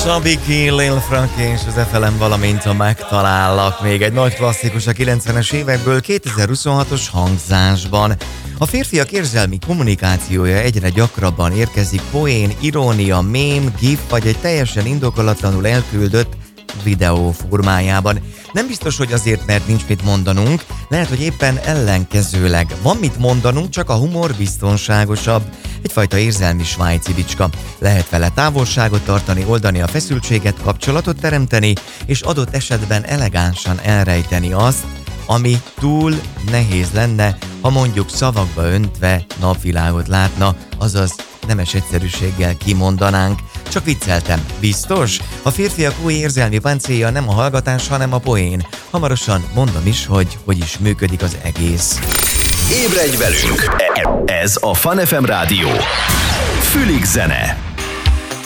Sabiki, Lil Frank és az FLM, valamint a Megtalállak. Még egy nagy klasszikus a 90-es évekből 2026-os hangzásban. A férfiak érzelmi kommunikációja egyre gyakrabban érkezik poén, irónia, mém, gif vagy egy teljesen indokolatlanul elküldött videó formájában. Nem biztos, hogy azért, mert nincs mit mondanunk, lehet, hogy éppen ellenkezőleg. Van mit mondanunk, csak a humor biztonságosabb. Egyfajta érzelmi svájci bicska. Lehet vele távolságot tartani, oldani a feszültséget, kapcsolatot teremteni, és adott esetben elegánsan elrejteni azt, ami túl nehéz lenne, ha mondjuk szavakba öntve napvilágot látna, azaz nemes egyszerűséggel kimondanánk. Csak vicceltem, biztos? A férfiak új érzelmi páncélja nem a hallgatás, hanem a poén. Hamarosan mondom is, hogy is működik az egész. Ébredj velünk! Ez a Fun FM Rádió. Fülig zene.